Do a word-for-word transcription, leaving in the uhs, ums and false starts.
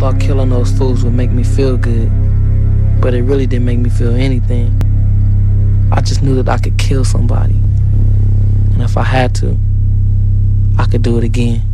thought killing those fools would make me feel good, but it really didn't make me feel anything. I just knew that I could kill somebody, and if I had to, I could do it again.